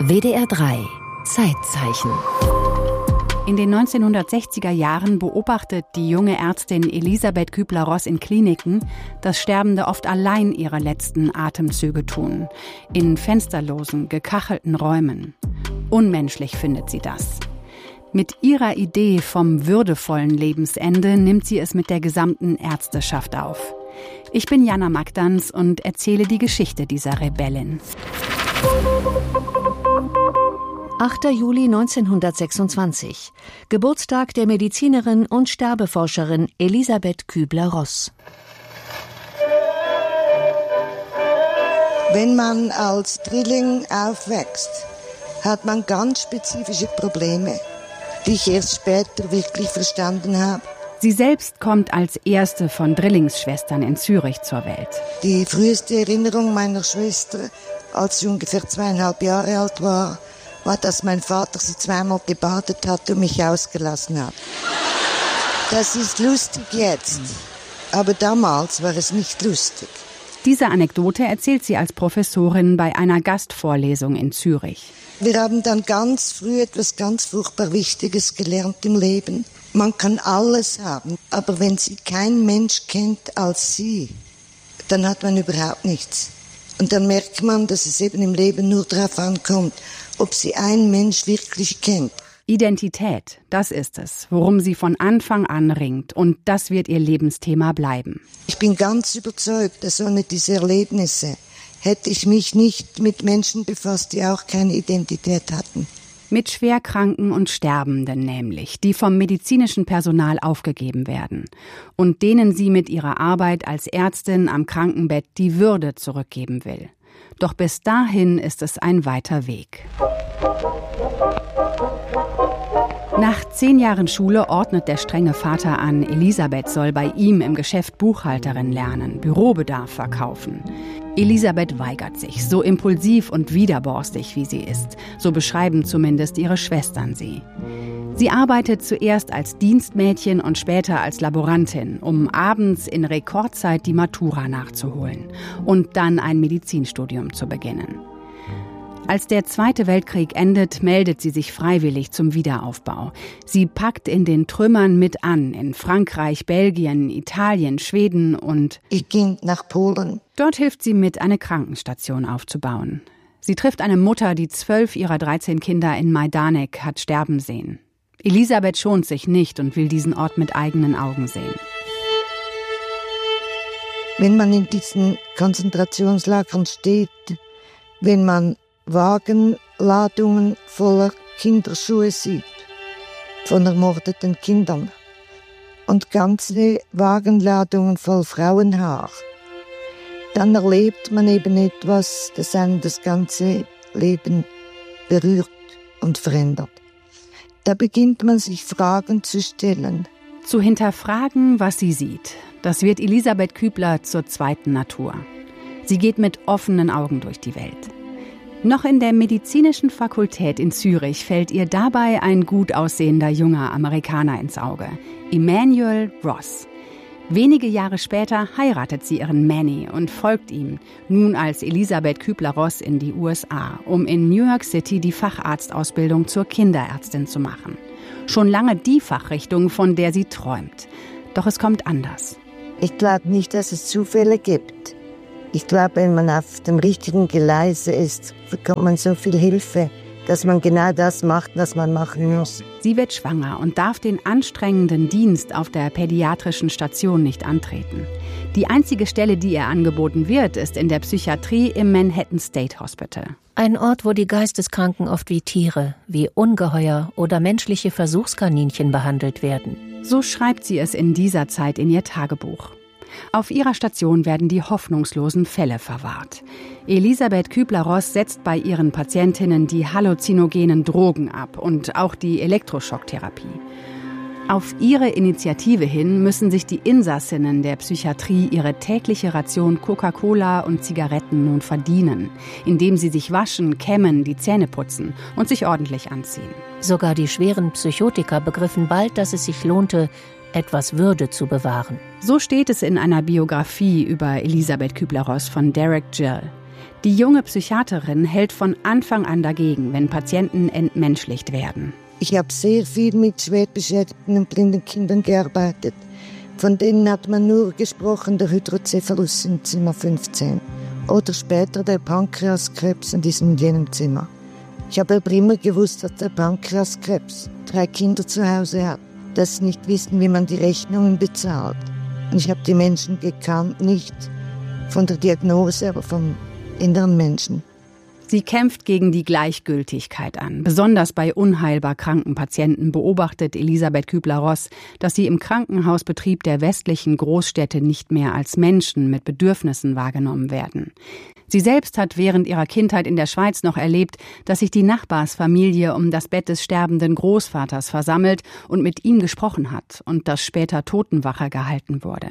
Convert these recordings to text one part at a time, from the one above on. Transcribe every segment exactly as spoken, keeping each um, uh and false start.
W D R drei Zeitzeichen. In den neunzehnhundertsechziger Jahren beobachtet die junge Ärztin Elisabeth Kübler-Ross in Kliniken, dass Sterbende oft allein ihre letzten Atemzüge tun. In fensterlosen, gekachelten Räumen. Unmenschlich findet sie das. Mit ihrer Idee vom würdevollen Lebensende nimmt sie es mit der gesamten Ärzteschaft auf. Ich bin Jana Magdans und erzähle die Geschichte dieser Rebellin. achter Juli neunzehnhundertsechsundzwanzig. Geburtstag der Medizinerin und Sterbeforscherin Elisabeth Kübler-Ross. Wenn man als Drilling aufwächst, hat man ganz spezifische Probleme, die ich erst später wirklich verstanden habe. Sie selbst kommt als erste von Drillingsschwestern in Zürich zur Welt. Die früheste Erinnerung meiner Schwester, als sie ungefähr zweieinhalb Jahre alt war, war, dass mein Vater sie zweimal gebadet hat und mich ausgelassen hat. Das ist lustig jetzt, aber damals war es nicht lustig. Diese Anekdote erzählt sie als Professorin bei einer Gastvorlesung in Zürich. Wir haben dann ganz früh etwas ganz furchtbar Wichtiges gelernt im Leben. Man kann alles haben, aber wenn sie kein Mensch kennt als sie, dann hat man überhaupt nichts. Und dann merkt man, dass es eben im Leben nur darauf ankommt, ob sie ein Mensch wirklich kennt. Identität, das ist es, worum sie von Anfang an ringt. Und das wird ihr Lebensthema bleiben. Ich bin ganz überzeugt, dass ohne diese Erlebnisse hätte ich mich nicht mit Menschen befasst, die auch keine Identität hatten. Mit Schwerkranken und Sterbenden nämlich, die vom medizinischen Personal aufgegeben werden und denen sie mit ihrer Arbeit als Ärztin am Krankenbett die Würde zurückgeben will. Doch bis dahin ist es ein weiter Weg. Nach zehn Jahren Schule ordnet der strenge Vater an, Elisabeth soll bei ihm im Geschäft Buchhalterin lernen, Bürobedarf verkaufen. Elisabeth weigert sich, so impulsiv und widerborstig wie sie ist. So beschreiben zumindest ihre Schwestern sie. Sie arbeitet zuerst als Dienstmädchen und später als Laborantin, um abends in Rekordzeit die Matura nachzuholen und dann ein Medizinstudium zu beginnen. Als der Zweite Weltkrieg endet, meldet sie sich freiwillig zum Wiederaufbau. Sie packt in den Trümmern mit an, in Frankreich, Belgien, Italien, Schweden und... Ich ging nach Polen. Dort hilft sie mit, eine Krankenstation aufzubauen. Sie trifft eine Mutter, die zwölf ihrer dreizehn Kinder in Majdanek hat sterben sehen. Elisabeth schont sich nicht und will diesen Ort mit eigenen Augen sehen. Wenn man in diesen Konzentrationslagern steht, wenn man Wagenladungen voller Kinderschuhe sieht, von ermordeten Kindern und ganze Wagenladungen voll Frauenhaar, dann erlebt man eben etwas, das einem das ganze Leben berührt und verändert. Da beginnt man sich Fragen zu stellen. Zu hinterfragen, was sie sieht, das wird Elisabeth Kübler zur zweiten Natur. Sie geht mit offenen Augen durch die Welt. Noch in der medizinischen Fakultät in Zürich fällt ihr dabei ein gut aussehender junger Amerikaner ins Auge, Emmanuel Ross. Wenige Jahre später heiratet sie ihren Manny und folgt ihm, nun als Elisabeth Kübler-Ross in die U S A, um in New York City die Facharztausbildung zur Kinderärztin zu machen. Schon lange die Fachrichtung, von der sie träumt. Doch es kommt anders. Ich glaube nicht, dass es Zufälle gibt. Ich glaube, wenn man auf dem richtigen Gleise ist, bekommt man so viel Hilfe, dass man genau das macht, was man machen muss. Sie wird schwanger und darf den anstrengenden Dienst auf der pädiatrischen Station nicht antreten. Die einzige Stelle, die ihr angeboten wird, ist in der Psychiatrie im Manhattan State Hospital. Ein Ort, wo die Geisteskranken oft wie Tiere, wie Ungeheuer oder menschliche Versuchskaninchen behandelt werden. So schreibt sie es in dieser Zeit in ihr Tagebuch. Auf ihrer Station werden die hoffnungslosen Fälle verwahrt. Elisabeth Kübler-Ross setzt bei ihren Patientinnen die halluzinogenen Drogen ab und auch die Elektroschocktherapie. Auf ihre Initiative hin müssen sich die Insassinnen der Psychiatrie ihre tägliche Ration Coca-Cola und Zigaretten nun verdienen, indem sie sich waschen, kämmen, die Zähne putzen und sich ordentlich anziehen. Sogar die schweren Psychotiker begriffen bald, dass es sich lohnte, etwas Würde zu bewahren. So steht es in einer Biografie über Elisabeth Kübler-Ross von Derek Jill. Die junge Psychiaterin hält von Anfang an dagegen, wenn Patienten entmenschlicht werden. Ich habe sehr viel mit schwer beschädigten und blinden Kindern gearbeitet. Von denen hat man nur gesprochen, der Hydrocephalus in Zimmer fünfzehn. Oder später der Pankreaskrebs in diesem jenem Zimmer. Ich habe aber immer gewusst, dass der Pankreaskrebs drei Kinder zu Hause hat, dass sie nicht wissen, wie man die Rechnungen bezahlt. Und ich habe die Menschen gekannt, nicht von der Diagnose, aber vom inneren Menschen. Sie kämpft gegen die Gleichgültigkeit an. Besonders bei unheilbar kranken Patienten beobachtet Elisabeth Kübler-Ross, dass sie im Krankenhausbetrieb der westlichen Großstädte nicht mehr als Menschen mit Bedürfnissen wahrgenommen werden. Sie selbst hat während ihrer Kindheit in der Schweiz noch erlebt, dass sich die Nachbarsfamilie um das Bett des sterbenden Großvaters versammelt und mit ihm gesprochen hat und dass später Totenwache gehalten wurde.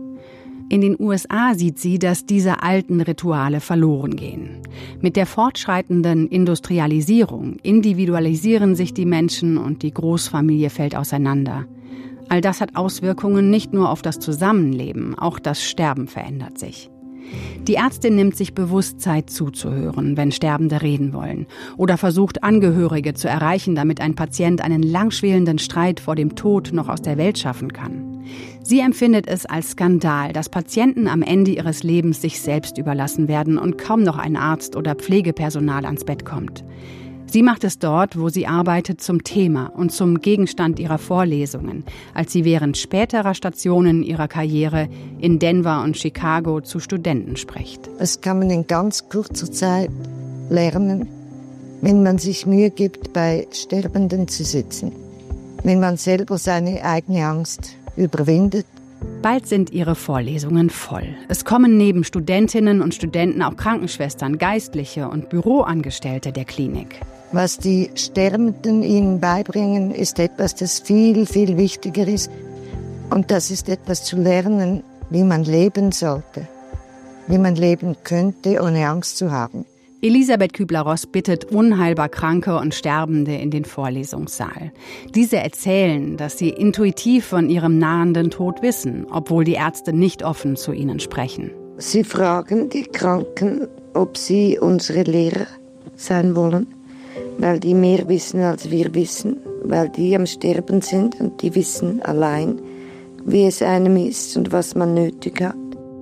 In den U S A sieht sie, dass diese alten Rituale verloren gehen. Mit der fortschreitenden Industrialisierung individualisieren sich die Menschen und die Großfamilie fällt auseinander. All das hat Auswirkungen nicht nur auf das Zusammenleben, auch das Sterben verändert sich. Die Ärztin nimmt sich bewusst Zeit zuzuhören, wenn Sterbende reden wollen, oder versucht, Angehörige zu erreichen, damit ein Patient einen langschwelenden Streit vor dem Tod noch aus der Welt schaffen kann. Sie empfindet es als Skandal, dass Patienten am Ende ihres Lebens sich selbst überlassen werden und kaum noch ein Arzt oder Pflegepersonal ans Bett kommt. Sie macht es dort, wo sie arbeitet, zum Thema und zum Gegenstand ihrer Vorlesungen, als sie während späterer Stationen ihrer Karriere in Denver und Chicago zu Studenten spricht. Das kann man in ganz kurzer Zeit lernen, wenn man sich Mühe gibt, bei Sterbenden zu sitzen, wenn man selber seine eigene Angst überwindet. Bald sind ihre Vorlesungen voll. Es kommen neben Studentinnen und Studenten auch Krankenschwestern, Geistliche und Büroangestellte der Klinik. Was die Sterbenden ihnen beibringen, ist etwas, das viel, viel wichtiger ist. Und das ist etwas zu lernen, wie man leben sollte, wie man leben könnte, ohne Angst zu haben. Elisabeth Kübler-Ross bittet unheilbar Kranke und Sterbende in den Vorlesungssaal. Diese erzählen, dass sie intuitiv von ihrem nahenden Tod wissen, obwohl die Ärzte nicht offen zu ihnen sprechen. Sie fragen die Kranken, ob sie unsere Lehrer sein wollen, weil die mehr wissen, als wir wissen, weil die am Sterben sind und die wissen allein, wie es einem ist und was man nötig hat.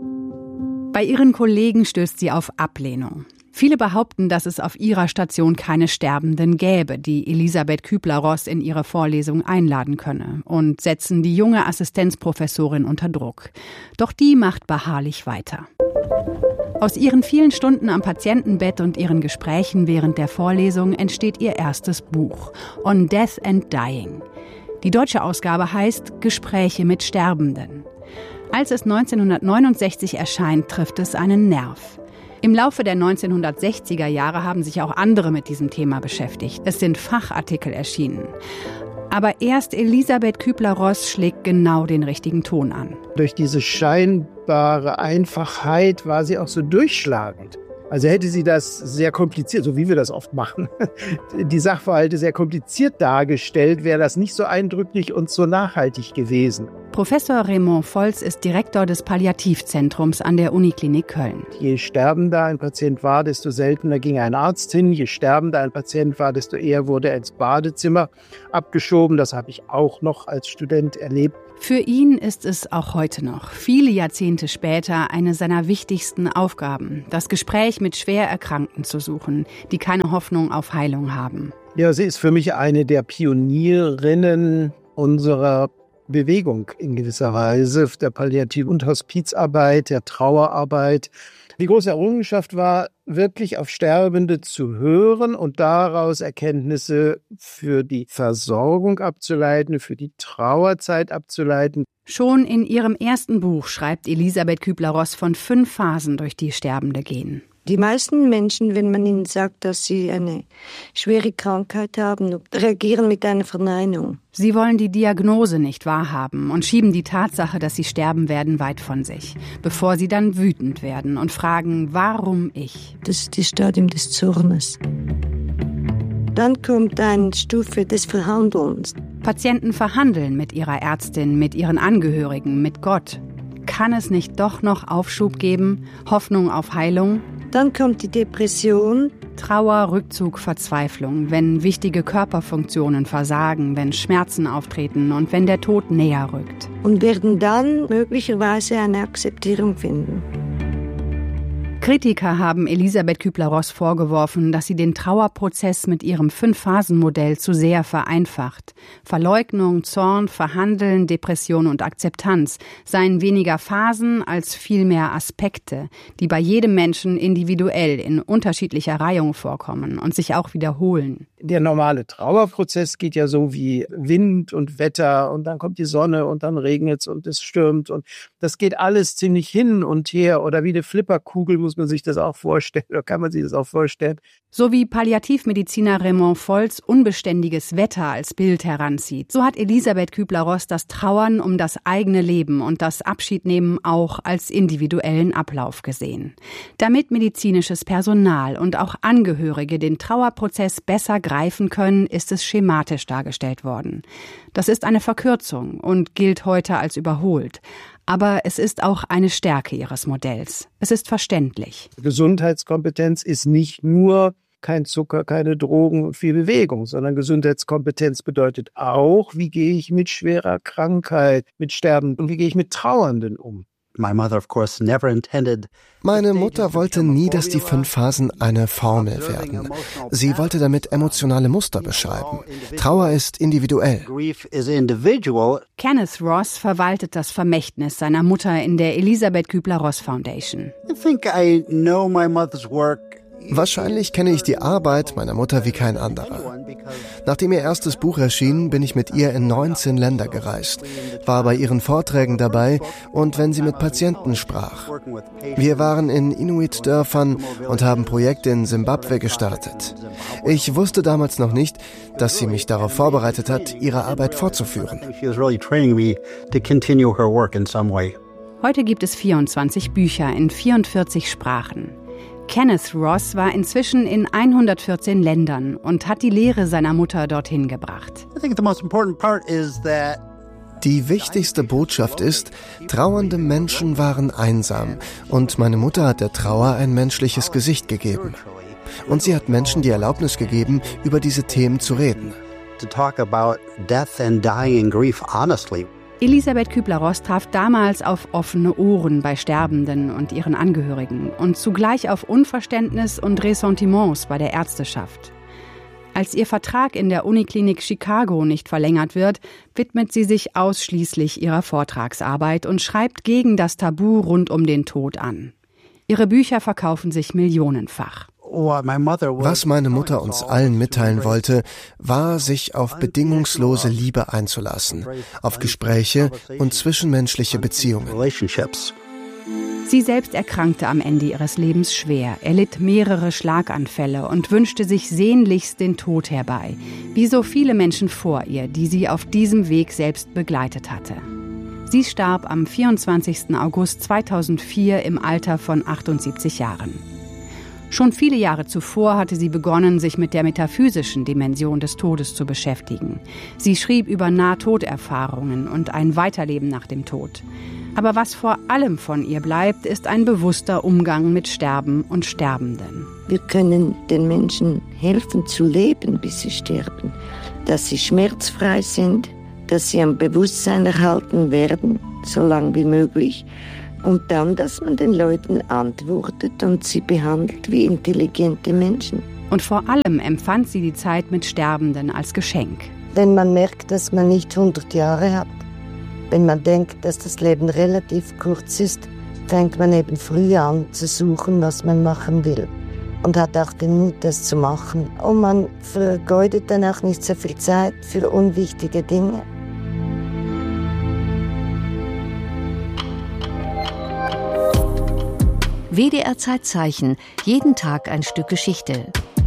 Bei ihren Kollegen stößt sie auf Ablehnung. Viele behaupten, dass es auf ihrer Station keine Sterbenden gäbe, die Elisabeth Kübler-Ross in ihre Vorlesung einladen könne, und setzen die junge Assistenzprofessorin unter Druck. Doch die macht beharrlich weiter. Aus ihren vielen Stunden am Patientenbett und ihren Gesprächen während der Vorlesung entsteht ihr erstes Buch, On Death and Dying. Die deutsche Ausgabe heißt Gespräche mit Sterbenden. Als es neunzehnhundertneunundsechzig erscheint, trifft es einen Nerv. Im Laufe der neunzehnhundertsechziger Jahre haben sich auch andere mit diesem Thema beschäftigt. Es sind Fachartikel erschienen. Aber erst Elisabeth Kübler-Ross schlägt genau den richtigen Ton an. Durch diese scheinbare Einfachheit war sie auch so durchschlagend. Also hätte sie das sehr kompliziert, so wie wir das oft machen, die Sachverhalte sehr kompliziert dargestellt, wäre das nicht so eindrücklich und so nachhaltig gewesen. Professor Raymond Volz ist Direktor des Palliativzentrums an der Uniklinik Köln. Je sterbender ein Patient war, desto seltener ging ein Arzt hin. Je sterbender ein Patient war, desto eher wurde er ins Badezimmer abgeschoben. Das habe ich auch noch als Student erlebt. Für ihn ist es auch heute noch, viele Jahrzehnte später, eine seiner wichtigsten Aufgaben, das Gespräch mit schwer Erkrankten zu suchen, die keine Hoffnung auf Heilung haben. Ja, sie ist für mich eine der Pionierinnen unserer Bewegung in gewisser Weise, der Palliativ- und Hospizarbeit, der Trauerarbeit. Die große Errungenschaft war, wirklich auf Sterbende zu hören und daraus Erkenntnisse für die Versorgung abzuleiten, für die Trauerzeit abzuleiten. Schon in ihrem ersten Buch schreibt Elisabeth Kübler-Ross von fünf Phasen, durch die Sterbende gehen. Die meisten Menschen, wenn man ihnen sagt, dass sie eine schwere Krankheit haben, reagieren mit einer Verneinung. Sie wollen die Diagnose nicht wahrhaben und schieben die Tatsache, dass sie sterben werden, weit von sich, bevor sie dann wütend werden und fragen, warum ich? Das ist das Stadium des Zornes. Dann kommt eine Stufe des Verhandelns. Patienten verhandeln mit ihrer Ärztin, mit ihren Angehörigen, mit Gott. Kann es nicht doch noch Aufschub geben, Hoffnung auf Heilung? Dann kommt die Depression. Trauer, Rückzug, Verzweiflung, wenn wichtige Körperfunktionen versagen, wenn Schmerzen auftreten und wenn der Tod näher rückt. Und werden dann möglicherweise eine Akzeptierung finden. Kritiker haben Elisabeth Kübler-Ross vorgeworfen, dass sie den Trauerprozess mit ihrem Fünf-Phasen-Modell zu sehr vereinfacht. Verleugnung, Zorn, Verhandeln, Depression und Akzeptanz seien weniger Phasen als vielmehr Aspekte, die bei jedem Menschen individuell in unterschiedlicher Reihung vorkommen und sich auch wiederholen. Der normale Trauerprozess geht ja so wie Wind und Wetter und dann kommt die Sonne und dann regnet es und es stürmt und das geht alles ziemlich hin und her oder wie eine Flipperkugel muss man sich das auch vorstellen oder kann man sich das auch vorstellen. So wie Palliativmediziner Raymond Volz unbeständiges Wetter als Bild heranzieht, so hat Elisabeth Kübler-Ross das Trauern um das eigene Leben und das Abschiednehmen auch als individuellen Ablauf gesehen. Damit medizinisches Personal und auch Angehörige den Trauerprozess besser greifen können, ist es schematisch dargestellt worden. Das ist eine Verkürzung und gilt heute als überholt. Aber es ist auch eine Stärke ihres Modells. Es ist verständlich. Gesundheitskompetenz ist nicht nur kein Zucker, keine Drogen und viel Bewegung, sondern Gesundheitskompetenz bedeutet auch, wie gehe ich mit schwerer Krankheit, mit Sterben und wie gehe ich mit Trauernden um. Meine Mutter wollte nie, dass die fünf Phasen eine Formel werden. Sie wollte damit emotionale Muster beschreiben. Trauer ist individuell. Kenneth Ross verwaltet das Vermächtnis seiner Mutter in der Elisabeth Kübler-Ross Foundation. Wahrscheinlich kenne ich die Arbeit meiner Mutter wie kein anderer. Nachdem ihr erstes Buch erschien, bin ich mit ihr in neunzehn Länder gereist, war bei ihren Vorträgen dabei und wenn sie mit Patienten sprach. Wir waren in Inuit-Dörfern und haben Projekte in Simbabwe gestartet. Ich wusste damals noch nicht, dass sie mich darauf vorbereitet hat, ihre Arbeit fortzuführen. Heute gibt es vierundzwanzig Bücher in vierundvierzig Sprachen. Kenneth Ross war inzwischen in hundertvierzehn Ländern und hat die Lehre seiner Mutter dorthin gebracht. Die wichtigste Botschaft ist, trauernde Menschen waren einsam und meine Mutter hat der Trauer ein menschliches Gesicht gegeben. Und sie hat Menschen die Erlaubnis gegeben, über diese Themen zu reden. Elisabeth Kübler-Ross traf damals auf offene Ohren bei Sterbenden und ihren Angehörigen und zugleich auf Unverständnis und Ressentiments bei der Ärzteschaft. Als ihr Vertrag in der Uniklinik Chicago nicht verlängert wird, widmet sie sich ausschließlich ihrer Vortragsarbeit und schreibt gegen das Tabu rund um den Tod an. Ihre Bücher verkaufen sich millionenfach. Was meine Mutter uns allen mitteilen wollte, war, sich auf bedingungslose Liebe einzulassen, auf Gespräche und zwischenmenschliche Beziehungen. Sie selbst erkrankte am Ende ihres Lebens schwer, erlitt mehrere Schlaganfälle und wünschte sich sehnlichst den Tod herbei, wie so viele Menschen vor ihr, die sie auf diesem Weg selbst begleitet hatte. Sie starb am vierundzwanzigsten August zweitausendvier im Alter von achtundsiebzig Jahren. Schon viele Jahre zuvor hatte sie begonnen, sich mit der metaphysischen Dimension des Todes zu beschäftigen. Sie schrieb über Nahtoderfahrungen und ein Weiterleben nach dem Tod. Aber was vor allem von ihr bleibt, ist ein bewusster Umgang mit Sterben und Sterbenden. Wir können den Menschen helfen zu leben, bis sie sterben, dass sie schmerzfrei sind, dass sie am Bewusstsein erhalten werden, so lange wie möglich. Und dann, dass man den Leuten antwortet und sie behandelt wie intelligente Menschen. Und vor allem empfand sie die Zeit mit Sterbenden als Geschenk. Wenn man merkt, dass man nicht hundert Jahre hat, wenn man denkt, dass das Leben relativ kurz ist, fängt man eben früh an zu suchen, was man machen will. Und hat auch den Mut, das zu machen. Und man vergeudet dann auch nicht so viel Zeit für unwichtige Dinge. W D R Zeitzeichen, jeden Tag ein Stück Geschichte.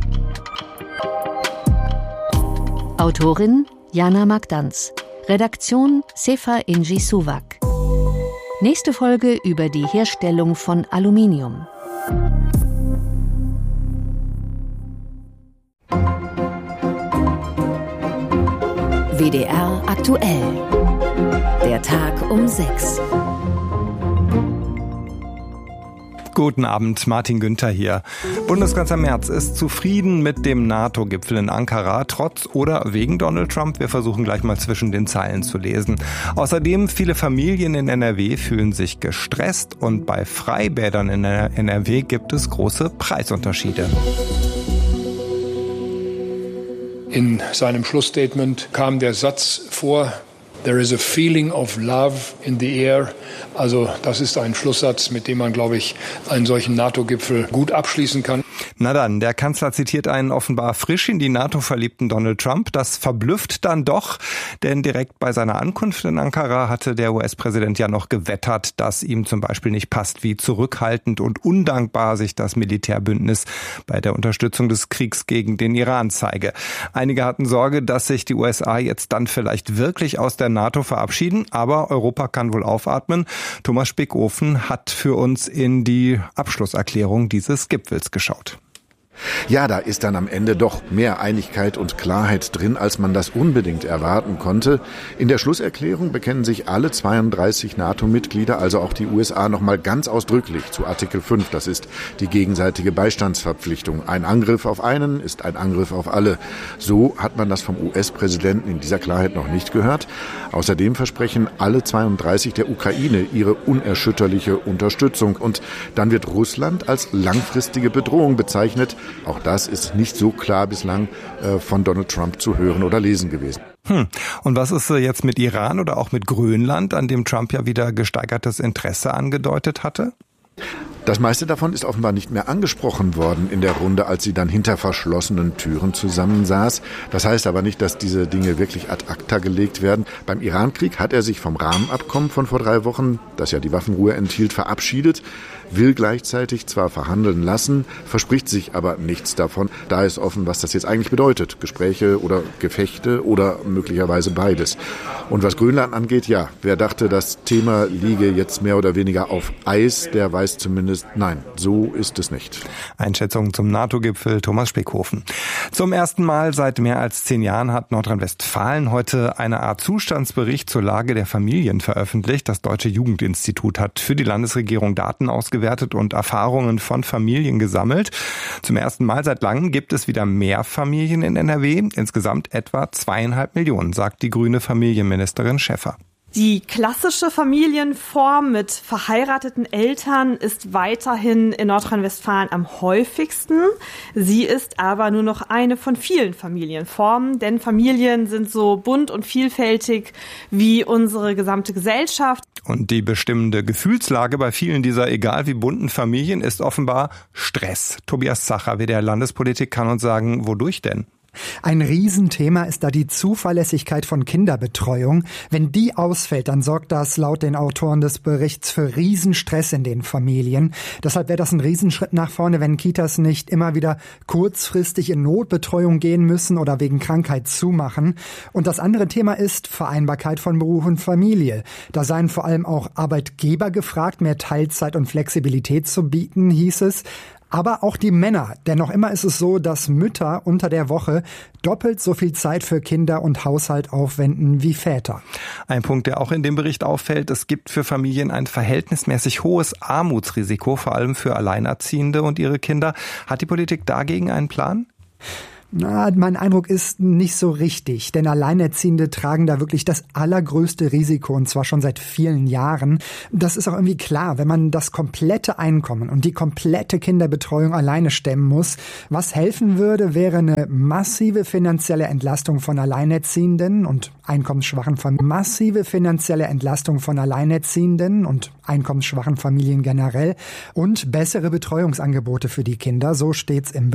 Autorin Jana Magdanz. Redaktion Sefa Inji Suwak. Nächste Folge über die Herstellung von Aluminium. W D R aktuell. Der Tag um sechs. Guten Abend, Martin Günther hier. Bundeskanzler Merz ist zufrieden mit dem NATO-Gipfel in Ankara, trotz oder wegen Donald Trump. Wir versuchen gleich mal zwischen den Zeilen zu lesen. Außerdem, viele Familien in N R W fühlen sich gestresst und bei Freibädern in N R W gibt es große Preisunterschiede. In seinem Schlussstatement kam der Satz vor: There is a feeling of love in the air. Also das ist ein Schlusssatz, mit dem man, glaube ich, einen solchen NATO-Gipfel gut abschließen kann. Na dann, der Kanzler zitiert einen offenbar frisch in die NATO verliebten Donald Trump. Das verblüfft dann doch, denn direkt bei seiner Ankunft in Ankara hatte der U S-Präsident ja noch gewettert, dass ihm zum Beispiel nicht passt, wie zurückhaltend und undankbar sich das Militärbündnis bei der Unterstützung des Kriegs gegen den Iran zeige. Einige hatten Sorge, dass sich die U S A jetzt dann vielleicht wirklich aus der NATO verabschieden, aber Europa kann wohl aufatmen. Thomas Spickofen hat für uns in die Abschlusserklärung dieses Gipfels geschaut. Ja, da ist dann am Ende doch mehr Einigkeit und Klarheit drin, als man das unbedingt erwarten konnte. In der Schlusserklärung bekennen sich alle zweiunddreißig NATO-Mitglieder, also auch die U S A, nochmal ganz ausdrücklich zu Artikel fünf. Das ist die gegenseitige Beistandsverpflichtung. Ein Angriff auf einen ist ein Angriff auf alle. So hat man das vom U S-Präsidenten in dieser Klarheit noch nicht gehört. Außerdem versprechen alle zweiunddreißig der Ukraine ihre unerschütterliche Unterstützung. Und dann wird Russland als langfristige Bedrohung bezeichnet. Auch das ist nicht so klar bislang äh, von Donald Trump zu hören oder lesen gewesen. Hm. Und was ist jetzt mit Iran oder auch mit Grönland, an dem Trump ja wieder gesteigertes Interesse angedeutet hatte? Das meiste davon ist offenbar nicht mehr angesprochen worden in der Runde, als sie dann hinter verschlossenen Türen zusammensaß. Das heißt aber nicht, dass diese Dinge wirklich ad acta gelegt werden. Beim Iran-Krieg hat er sich vom Rahmenabkommen von vor drei Wochen, das ja die Waffenruhe enthielt, verabschiedet, will gleichzeitig zwar verhandeln lassen, verspricht sich aber nichts davon. Da ist offen, was das jetzt eigentlich bedeutet. Gespräche oder Gefechte oder möglicherweise beides. Und was Grönland angeht, ja, wer dachte, das Thema liege jetzt mehr oder weniger auf Eis, der weiß zumindest, nein, so ist es nicht. Einschätzung zum NATO-Gipfel, Thomas Spickofen. Zum ersten Mal seit mehr als zehn Jahren hat Nordrhein-Westfalen heute eine Art Zustandsbericht zur Lage der Familien veröffentlicht. Das Deutsche Jugendinstitut hat für die Landesregierung Daten ausgewertet und Erfahrungen von Familien gesammelt. Zum ersten Mal seit langem gibt es wieder mehr Familien in N R W. Insgesamt etwa zweieinhalb Millionen, sagt die grüne Familienministerin Schäffer. Die klassische Familienform mit verheirateten Eltern ist weiterhin in Nordrhein-Westfalen am häufigsten. Sie ist aber nur noch eine von vielen Familienformen, denn Familien sind so bunt und vielfältig wie unsere gesamte Gesellschaft. Und die bestimmende Gefühlslage bei vielen dieser egal wie bunten Familien ist offenbar Stress. Tobias Zacher, W D R Landespolitik, kann uns sagen, wodurch denn? Ein Riesenthema ist da die Zuverlässigkeit von Kinderbetreuung. Wenn die ausfällt, dann sorgt das laut den Autoren des Berichts für Riesenstress in den Familien. Deshalb wäre das ein Riesenschritt nach vorne, wenn Kitas nicht immer wieder kurzfristig in Notbetreuung gehen müssen oder wegen Krankheit zumachen. Und das andere Thema ist Vereinbarkeit von Beruf und Familie. Da seien vor allem auch Arbeitgeber gefragt, mehr Teilzeit und Flexibilität zu bieten, hieß es. Aber auch die Männer, denn noch immer ist es so, dass Mütter unter der Woche doppelt so viel Zeit für Kinder und Haushalt aufwenden wie Väter. Ein Punkt, der auch in dem Bericht auffällt: Es gibt für Familien ein verhältnismäßig hohes Armutsrisiko, vor allem für Alleinerziehende und ihre Kinder. Hat die Politik dagegen einen Plan? Na, mein Eindruck ist nicht so richtig, denn Alleinerziehende tragen da wirklich das allergrößte Risiko, und zwar schon seit vielen Jahren. Das ist auch irgendwie klar, wenn man das komplette Einkommen und die komplette Kinderbetreuung alleine stemmen muss. Was helfen würde, wäre eine massive finanzielle Entlastung von Alleinerziehenden und einkommensschwachen Familien. Massive finanzielle Entlastung von Alleinerziehenden und einkommensschwachen Familien generell und bessere Betreuungsangebote für die Kinder, so steht's im